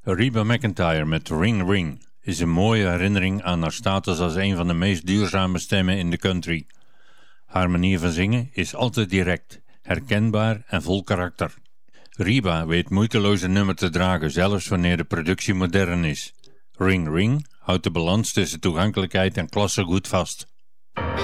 Reba McEntire met Ring Ring is een mooie herinnering aan haar status als een van de meest duurzame stemmen in de country. Haar manier van zingen is altijd direct, herkenbaar en vol karakter. Reba weet moeiteloos een nummer te dragen, zelfs wanneer de productie modern is. Ring Ring houdt de balans tussen toegankelijkheid en klasse goed vast.